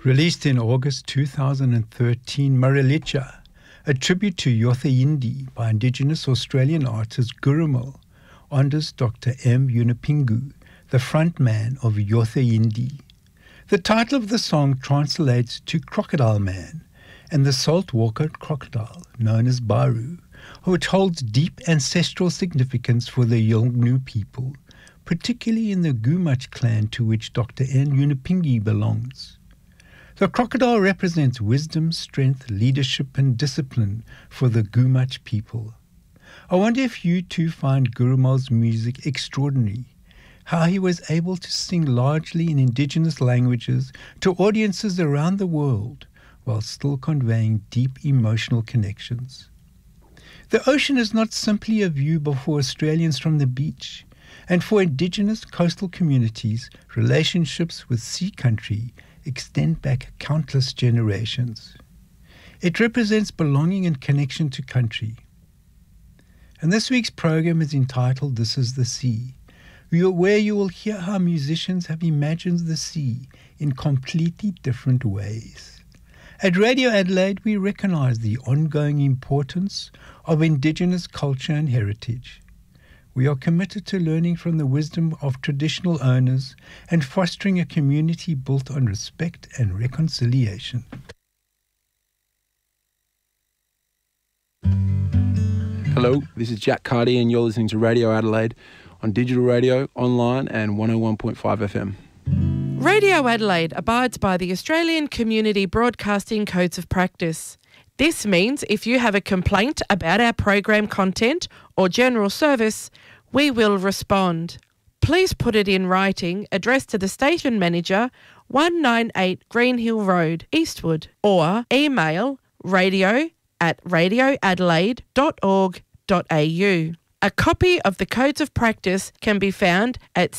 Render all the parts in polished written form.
Released in August 2013, Maralicha, a tribute to Yotha Yindi by Indigenous Australian artist Gurrumul, honours Dr. M. Yunupingu, the frontman of Yotha Yindi. The title of the song translates to Crocodile Man and the saltwater crocodile, known as Baru, which holds deep ancestral significance for the Yolngu people, particularly in the Gumatj clan to which Dr. M. Yunupingu belongs. The crocodile represents wisdom, strength, leadership and discipline for the Gumatj people. I wonder if you too find Gurrumul's music extraordinary, how he was able to sing largely in indigenous languages to audiences around the world while still conveying deep emotional connections. The ocean is not simply a view for Australians from the beach, and for indigenous coastal communities, relationships with sea country extend back countless generations. It represents belonging and connection to country. And this week's program is entitled This is the Sea, where you will hear how musicians have imagined the sea in completely different ways. At Radio Adelaide, we recognise the ongoing importance of Indigenous culture and heritage. We are committed to learning from the wisdom of traditional owners and fostering a community built on respect and reconciliation. Hello, this is Jack Carty and you're listening to Radio Adelaide on digital radio, online and 101.5 FM. Radio Adelaide abides by the Australian Community Broadcasting Codes of Practice. This means if you have a complaint about our program content or general service, we will respond. Please put it in writing, addressed to the station manager, 198 Greenhill Road, Eastwood, or email radio@radioadelaide.org.au. A copy of the Codes of Practice can be found at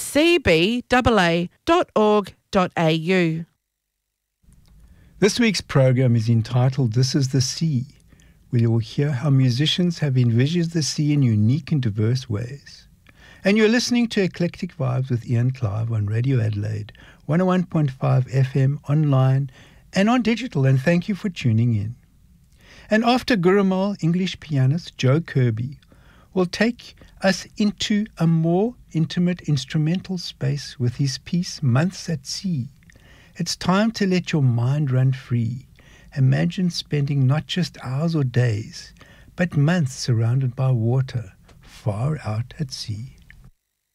cbaa.org.au. This week's program is entitled This is the Sea, where you will hear how musicians have envisioned the sea in unique and diverse ways. And you're listening to Eclectic Vibes with Ian Clive on Radio Adelaide, 101.5 FM, online and on digital, and thank you for tuning in. And after Gurrumul, English pianist Joe Kirby will take us into a more intimate instrumental space with his piece Months at Sea. It's time to let your mind run free. Imagine spending not just hours or days, but months surrounded by water, far out at sea.